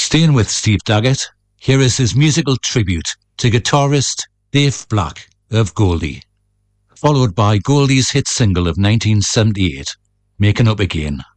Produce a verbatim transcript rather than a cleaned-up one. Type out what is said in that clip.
Staying with Steve Daggett, here is his musical tribute to guitarist Dave Black of Goldie, followed by Goldie's hit single of nineteen seventy-eight, Making Up Again.